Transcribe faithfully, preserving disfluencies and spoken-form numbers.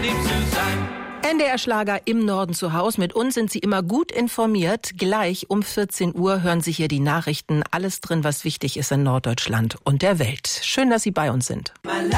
lieb zu sein. N D R-Schlager im Norden zu Haus. Mit uns sind Sie immer gut informiert. Gleich um vierzehn Uhr hören Sie hier die Nachrichten. Alles drin, was wichtig ist in Norddeutschland und der Welt. Schön, dass Sie bei uns sind.